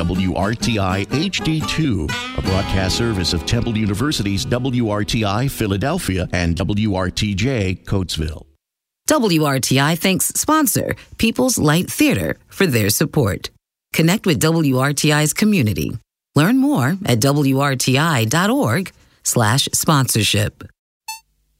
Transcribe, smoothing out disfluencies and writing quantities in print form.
WRTI HD2, a broadcast service of Temple University's WRTI Philadelphia and WRTJ Coatesville. WRTI thanks sponsor People's Light Theater for their support. Connect with WRTI's community. Learn more at WRTI.org/sponsorship.